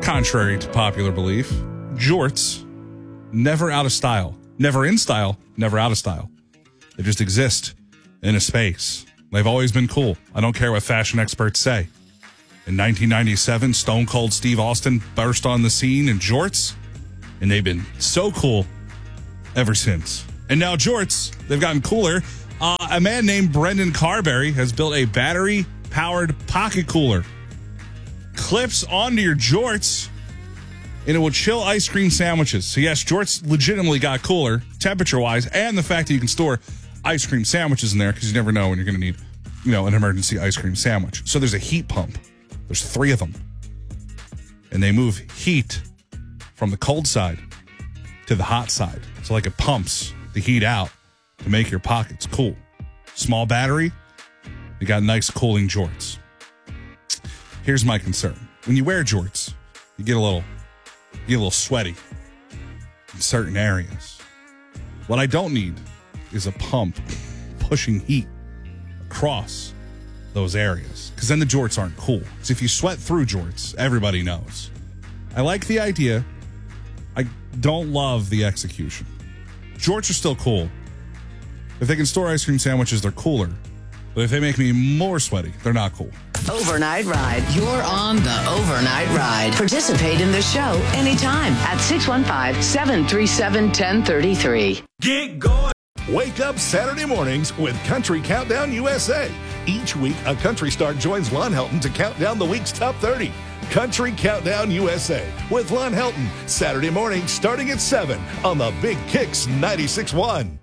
contrary to popular belief, jorts, never out of style. Never in style, never out of style. They just exist in a space. They've always been cool. I don't care what fashion experts say. In 1997, Stone Cold Steve Austin burst on the scene in jorts, and they've been so cool ever since. And now jorts, they've gotten cooler. A man named Brendan Carberry has built a battery-powered pocket cooler. Clips onto your jorts, and it will chill ice cream sandwiches. So yes, jorts legitimately got cooler, temperature-wise, and the fact that you can store ice cream sandwiches in there, because you never know when you're going to need, an emergency ice cream sandwich. So there's a heat pump. There's 3 of them. And they move heat from the cold side to the hot side. So like it pumps the heat out to make your pockets cool. Small battery, you got nice cooling jorts. Here's my concern. When you wear jorts, you get a little sweaty in certain areas. What I don't need is a pump pushing heat across those areas, because then the jorts aren't cool. Because if you sweat through jorts, everybody knows. I like the idea. I don't love the execution. Jorts are still cool. If they can store ice cream sandwiches, they're cooler. But if they make me more sweaty, they're not cool. Overnight Ride. You're on the Overnight Ride. Participate in the show anytime at 615-737-1033. Get going. Wake up Saturday mornings with Country Countdown USA. Each week, a country star joins Lon Helton to count down the week's top 30. Country Countdown USA with Lon Helton. Saturday morning starting at 7 on the Big Kicks 96.1.